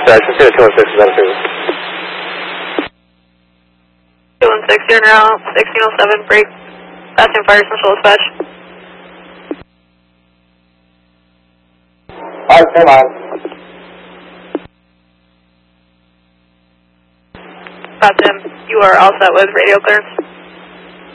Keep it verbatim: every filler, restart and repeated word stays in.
dispatch, let's see two one six is out of service. two one six, you're now sixteen oh seven, break, passing fire central dispatch. Alright, come on. Got them. You are all set with radio clearance.